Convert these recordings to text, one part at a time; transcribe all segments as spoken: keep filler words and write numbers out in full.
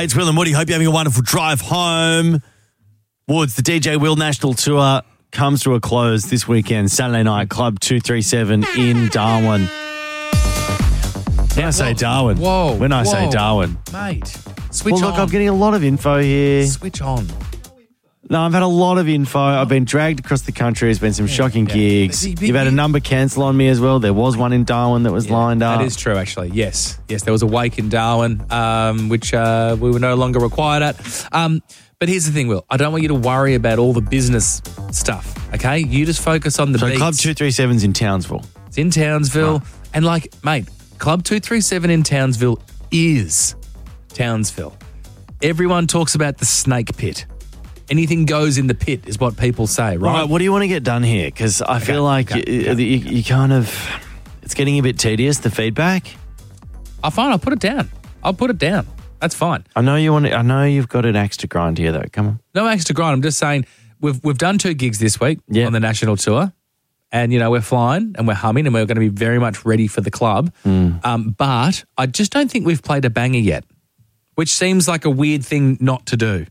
Hey, it's Will and Woody. Hope you're having a wonderful drive home. Woods, the D J Will National Tour comes to a close this weekend, Saturday night, Club two thirty-seven in Darwin. When I say Darwin. Whoa. When I whoa, say Darwin. Mate, switch Well, on. look, I'm getting a lot of info here. Switch on. No, I've had a lot of info. I've been dragged across the country. There's been some shocking yeah. gigs. But- but- You've had a number cancel on me as well. There was one in Darwin that was Yeah, lined up. That is true, actually. Yes. Yes, there was a wake in Darwin, um, which uh, we were no longer required at. Um, but here's the thing, Will. I don't want you to worry about all the business stuff, okay? You just focus on the So beats. Club two thirty-seven's in Townsville. It's in Townsville. And, like, mate, Club two thirty-seven in Townsville is Townsville. Everyone talks about the snake pit. Anything goes in the pit is what people say, right? All right, what do you want to get done here? Because I Okay, feel like okay, you, okay. you, you kind of, it's getting a bit tedious, the feedback. Oh, fine, I'll put it down. I'll put it down. That's fine. I know you want. To, I know you've got an axe to grind here, though. Come on. No axe to grind. I'm just saying we've we've done two gigs this week Yeah. on the national tour, and you know we're flying and we're humming and we're going to be very much ready for the club. Mm. Um, but I just don't think we've played a banger yet, which seems like a weird thing not to do.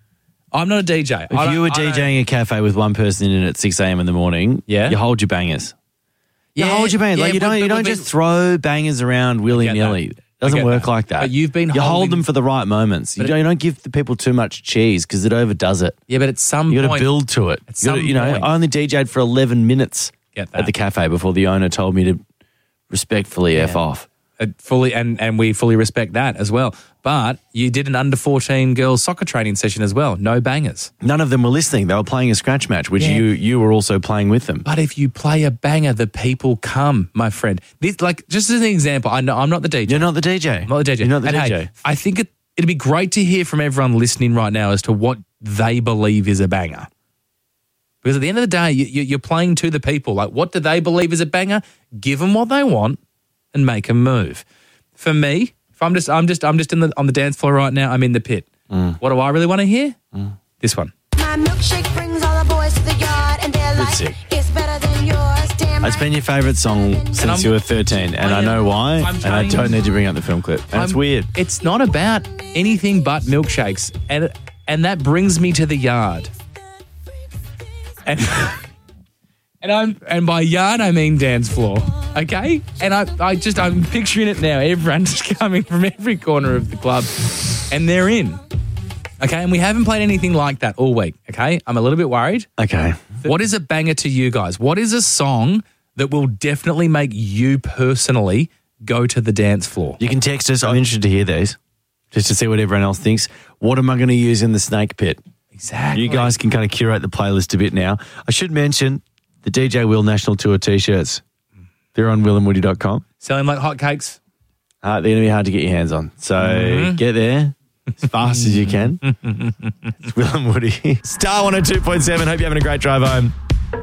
I'm not a D J. If I don't- you were I don't- DJing a cafe with one person in it at six a.m. in the morning, Yeah. you hold your bangers. You Yeah, hold your bangers. yeah, like you but- don't. You but don't we've just been- throw bangers around willy nilly. that. It doesn't I get work that. like that. But you've been you hold holding- them for the right moments. You But don't, it- you don't give the people too much cheese because it overdoes it. Yeah, but at some You got to point, build to it. At You, gotta, some you know, point- I only D J'd for eleven minutes Get at the that. cafe before the owner told me to respectfully f off. Uh, fully and, and we fully respect that as well. But you did an under fourteen girls soccer training session as well. No bangers. None of them were listening. They were playing a scratch match, which Yeah. you you were also playing with them. But if you play a banger, the people come, my friend. This, like, just as an example, I know I'm not the D J. You're not the D J. I'm not the D J. You're not the and D J. Hey, I think it, it'd be great to hear from everyone listening right now as to what they believe is a banger. Because at the end of the day, you, you, you're playing to the people. Like, what do they believe is a banger? Give them what they want and make them move. For me, if I'm just, I'm just, I'm just in the on the dance floor right now. I'm in the pit. Mm. What do I really want to hear? This one. My milkshake brings all the boys to the yard, and they're like, sick. it's better than yours. Damn It's right. been your favourite song since I'm- you were thirteen, and I I know am- why, I'm and I telling don't you. need to bring up the film clip. And it's I'm- weird. It's not about anything but milkshakes, and and that brings me to the yard. And and I'm and by yard I mean dance floor, okay? And I I just I'm picturing it now. Everyone's just coming from every corner of the club, and they're in. Okay, and we haven't played anything like that all week. Okay, I'm a little bit worried. Okay. What is a banger to you guys? What is a song that will definitely make you personally go to the dance floor? You can text us. I'm interested to hear these, just to see what everyone else thinks. What am I going to use in the snake pit? Exactly. You guys can kind of curate the playlist a bit now. I should mention the D J Will National Tour t-shirts. They're on will and woody dot com. Selling like hotcakes. Uh, they're going to be hard to get your hands on. So Mm-hmm. get there as fast as you can. It's Will and Woody. Star one oh two point seven. Hope you're having a great drive home.